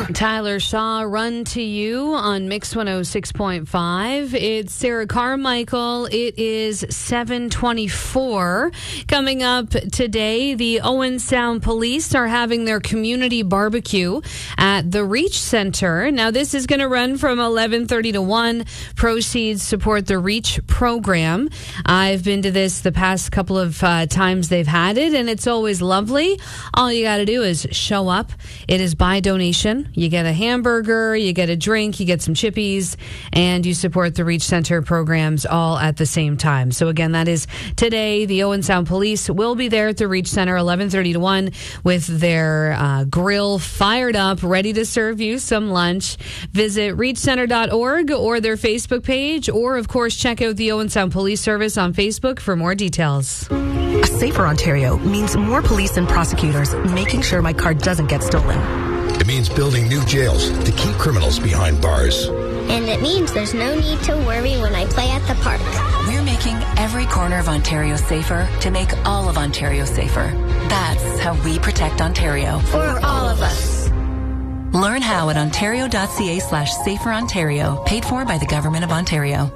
Tyler Shaw, Run to You on Mix 106.5. It's Sarah Carmichael. It is 7:24. Coming up today, the Owen Sound Police are having their community barbecue at the Reach Center. Now, this is going to run from 11:30 to 1. Proceeds support the Reach program. I've been to this the past couple of times they've had it, and it's always lovely. All you got to do is show up. It is by donation. You get a hamburger, you get a drink, you get some chippies, and you support the Reach Center programs all at the same time. So again, that is today. The Owen Sound Police will be there at the Reach Center 11:30 to 1 with their grill fired up, ready to serve you some lunch. Visit reachcenter.org or their Facebook page, or of course check out the Owen Sound Police Service on Facebook for more details. A safer Ontario means more police and prosecutors making sure my car doesn't get stolen. It means building new jails to keep criminals behind bars. And it means there's no need to worry when I play at the park. We're making every corner of Ontario safer to make all of Ontario safer. That's how we protect Ontario. For all of us. Learn how at ontario.ca/saferontario, paid for by the Government of Ontario.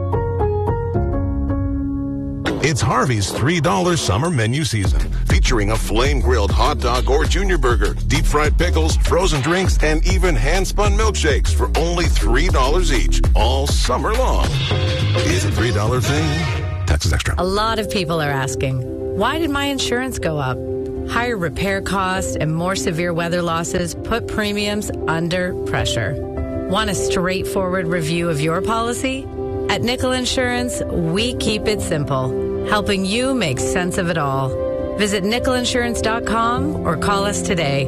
It's Harvey's $3 summer menu season, featuring a flame-grilled hot dog or junior burger, deep-fried pickles, frozen drinks, and even hand-spun milkshakes for only $3 each, all summer long. Is a $3 thing? Taxes extra. A lot of people are asking, why did my insurance go up? Higher repair costs and more severe weather losses put premiums under pressure. Want a straightforward review of your policy? At Nickel Insurance, we keep it simple, helping you make sense of it all. Visit nickelinsurance.com or call us today.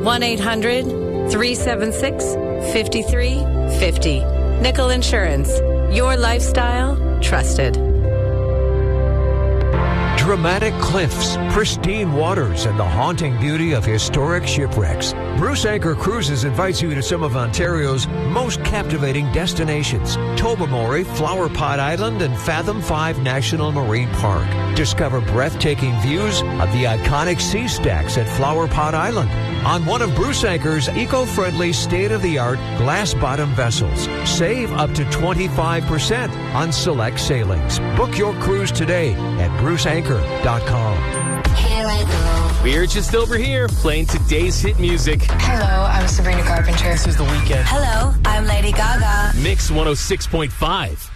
1-800-376-5350. Nickel Insurance. Your lifestyle, trusted. Dramatic cliffs, pristine waters, and the haunting beauty of historic shipwrecks. Bruce Anchor Cruises invites you to some of Ontario's most captivating destinations. Tobermory, Flower Pot Island, and Fathom 5 National Marine Park. Discover breathtaking views of the iconic sea stacks at Flower Pot Island on one of Bruce Anchor's eco-friendly, state-of-the-art glass-bottom vessels. Save up to 25% on select sailings. Book your cruise today at bruceanchor.com. Here I go. We're just over here playing today's hit music. Hello, I'm Sabrina Carpenter. This is The Weeknd. Hello, I'm Lady Gaga. Mix 106.5.